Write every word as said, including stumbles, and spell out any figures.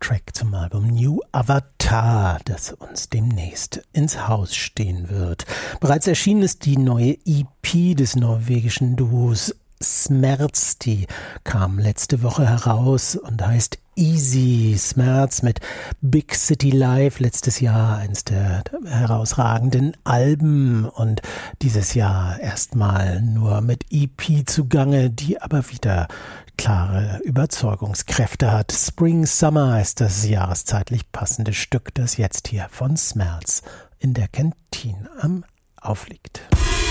Track zum Album New Avatar, das uns demnächst ins Haus stehen wird. Bereits erschienen ist die neue E P des norwegischen Duos Smerz, die kam letzte Woche heraus und heißt Easy. Smerz mit Big City Live, letztes Jahr eines der herausragenden Alben und dieses Jahr erstmal nur mit E P zugange, die aber wieder klare Überzeugungskräfte hat. Spring Summer ist das jahreszeitlich passende Stück, das jetzt hier von Smerz in der Kantine am aufliegt.